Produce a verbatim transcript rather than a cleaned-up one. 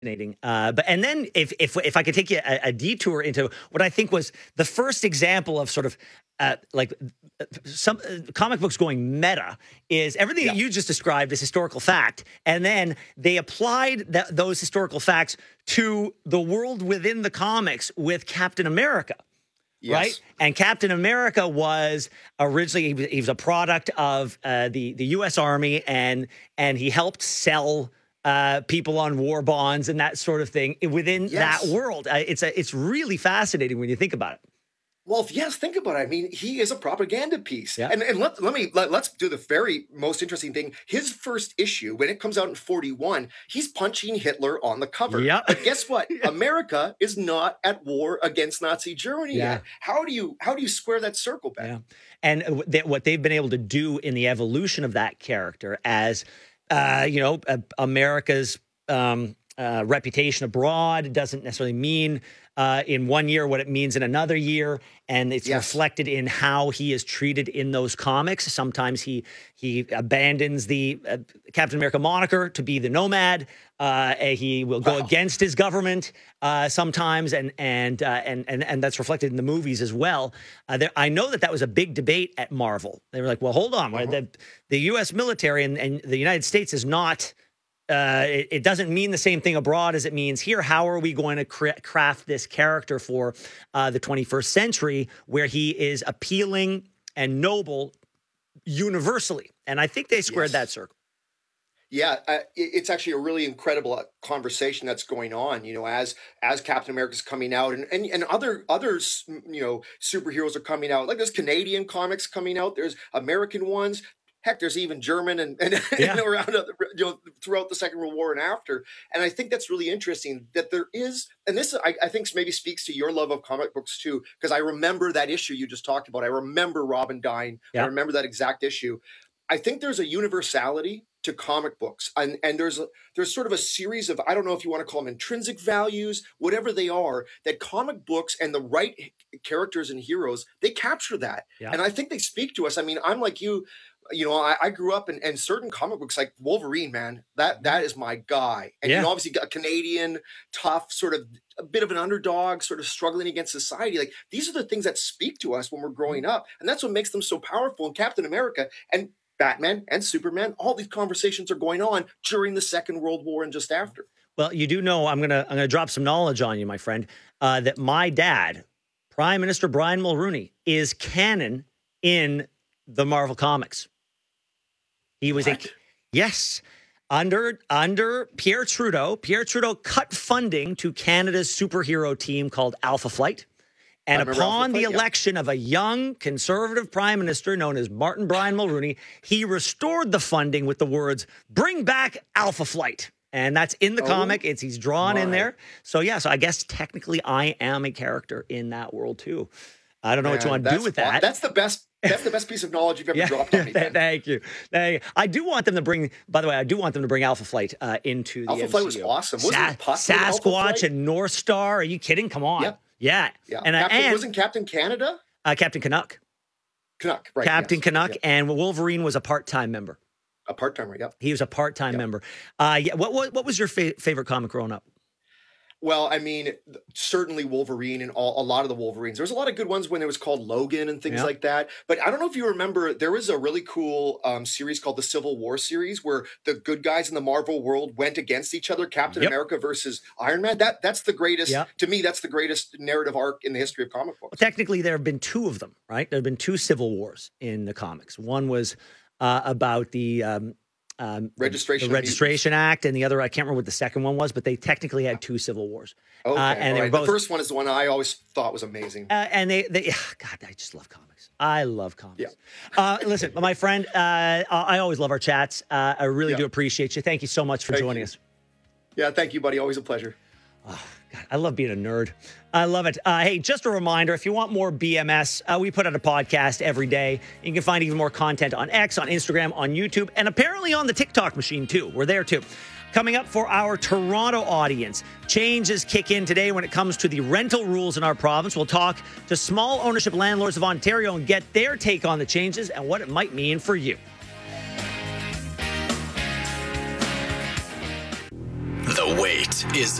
fascinating. Uh, but and then if if if I could take you a, a detour into what I think was the first example of sort of uh, like uh, some uh, comic books going meta is everything Yeah. that you just described as historical fact, and then they applied that, those historical facts to the world within the comics with Captain America. Yes. Right. And Captain America was originally he was, he was a product of uh, the the U S Army, and and he helped sell uh, people on war bonds and that sort of thing within Yes. that world. Uh, it's a, it's really fascinating when you think about it. Well, yes, think about it. I mean, he is a propaganda piece. Yeah. And and let, let me let, let's do the very most interesting thing. His first issue, when it comes out in forty-one, he's punching Hitler on the cover. Yep. But guess what? America is not at war against Nazi Germany Yeah. yet. How do you how do you square that circle back? Yeah. And uh, th- what they've been able to do in the evolution of that character as, uh, you know, uh, America's um, uh, reputation abroad doesn't necessarily mean uh, in one year what it means in another year. And it's Yes. reflected in how he is treated in those comics. Sometimes he he abandons the uh, Captain America moniker to be the Nomad. Uh, he will go Wow. against his government uh, sometimes, and and, uh, and and and that's reflected in the movies as well. Uh, there, I know that that was a big debate at Marvel. They were like, "Well, hold on, Uh-huh. the the U S military and, and the United States is not." Uh, it, it doesn't mean the same thing abroad as it means here. How are we going to cra- craft this character for uh, the twenty-first century where he is appealing and noble universally? And I think they squared Yes. that circle. Yeah, uh, it- it's actually a really incredible uh, conversation that's going on. You know, as as Captain America's coming out, and and, and other others, you know, superheroes are coming out. Like there's Canadian comics coming out. There's American ones. Heck, there's even German and and Yeah. you know, around uh, you know throughout the Second World War and after. And I think that's really interesting that there is, and this I, I think maybe speaks to your love of comic books too, because I remember that issue you just talked about. I remember Robin dying. Yeah. I remember that exact issue. I think there's a universality to comic books, and and there's a, there's sort of a series of, I don't know if you want to call them intrinsic values, whatever they are, that comic books and the right h- characters and heroes, they capture that, Yeah. and I think they speak to us. I mean, I'm like you. You know, I, I grew up in, in certain comic books like Wolverine, man. That that is my guy. And Yeah. you know, obviously a Canadian, tough, sort of a bit of an underdog, sort of struggling against society. Like these are the things that speak to us when we're growing up. And that's what makes them so powerful. And Captain America and Batman and Superman, all these conversations are going on during the Second World War and just after. Well, you do know I'm gonna I'm gonna drop some knowledge on you, my friend. Uh, that my dad, Prime Minister Brian Mulroney, is canon in the Marvel comics. He was What? a yes under under Pierre Trudeau. Pierre Trudeau cut funding to Canada's superhero team called Alpha Flight. I And remember Alpha upon the Flight, yeah. election of a young conservative prime minister known as Martin Brian Mulroney, he restored the funding with the words, "Bring back Alpha Flight." And that's in the Oh, comic. It's he's drawn in my. there. So yeah, so I guess technically I am a character in that world too. I don't know what you Man, want to do that's with aw- that. That's the best. That's the best piece of knowledge you've ever Yeah, dropped on me. th- man. thank you. Thank you. I do want them to bring. By the way, I do want them to bring Alpha Flight uh, into the Alpha M C U. Flight was awesome. Wasn't Sa- Puck in Alpha Sasquatch Flight? and North Star. Are you kidding? Come on. Yep. Yeah. Yeah, And, uh, Captain, and wasn't Captain Canada? uh, Captain Canuck. Canuck, right? Captain yes. Canuck, Yeah. and Wolverine was a part-time member. A part timer. Yep. He was a part-time Yep. member. Uh, yeah. What, what what was your fa- favorite comic growing up? Well, I mean, certainly Wolverine and all, a lot of the Wolverines. There was a lot of good ones when it was called Logan and things Yeah. like that. But I don't know if you remember, there was a really cool um, series called the Civil War series where the good guys in the Marvel world went against each other. Captain Yep. America versus Iron Man. That that's the greatest. Yeah. To me, that's the greatest narrative arc in the history of comic books. Well, technically, there have been two of them, right? There have been two civil wars in the comics. One was uh, about the um, um, Registration the of Registration Act, and the other I can't remember what the second one was, but they technically had two civil wars. Okay, Uh, and all they were right. both- The first one is the one I always thought was amazing. Uh, and they, they, God, I just love comics. I love comics. Uh, listen, my friend, uh, I I always love our chats. Uh, I really Yeah. do appreciate you. Thank you so much for Thank joining you. us. Yeah, thank you, buddy. Always a pleasure. God, I love being a nerd. I love it. Uh, hey, just a reminder, if you want more B M S, uh, we put out a podcast every day. You can find even more content on X, on Instagram, on YouTube, and apparently on the TikTok machine, too. We're there, too. Coming up for our Toronto audience, changes kick in today when it comes to the rental rules in our province. We'll talk to small ownership landlords of Ontario and get their take on the changes and what it might mean for you. The The wait is